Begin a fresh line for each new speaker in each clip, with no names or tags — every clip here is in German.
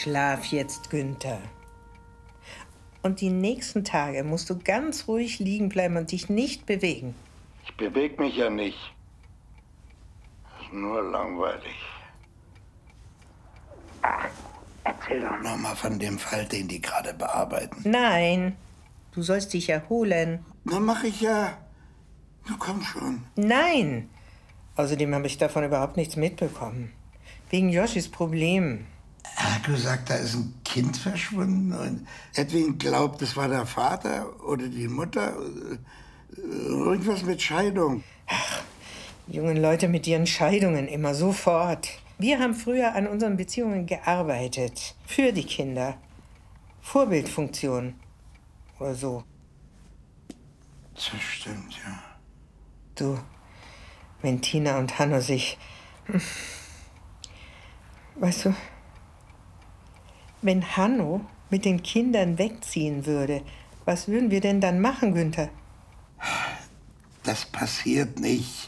Schlaf jetzt, Günther. Und die nächsten Tage musst du ganz ruhig liegen bleiben und dich nicht bewegen.
Ich bewege mich ja nicht. Das ist nur langweilig. Erzähl doch noch mal von dem Fall, den die gerade bearbeiten.
Nein, du sollst dich erholen.
Na, mach ich ja. Na, komm schon.
Nein. Außerdem habe ich davon überhaupt nichts mitbekommen. Wegen Joschis Problem.
Er hat gesagt, da ist ein Kind verschwunden und Edwin glaubt, es war der Vater oder die Mutter. Irgendwas mit Scheidung.
Ach, jungen Leute mit ihren Scheidungen immer sofort. Wir haben früher an unseren Beziehungen gearbeitet. Für die Kinder. Vorbildfunktion. Oder so.
Das stimmt, ja.
Du, wenn Tina und Hanno sich... Weißt du, wenn Hanno mit den Kindern wegziehen würde, was würden wir denn dann machen, Günther?
Das passiert nicht.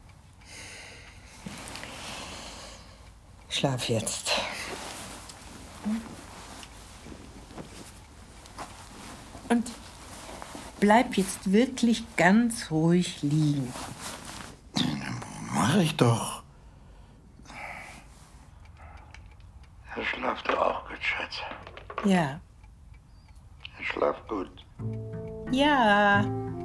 Schlaf jetzt. Und bleib jetzt wirklich ganz ruhig liegen.
Mach ich doch. Schlaf du auch gut, Schatz.
Ja.
Schlaf gut.
Ja.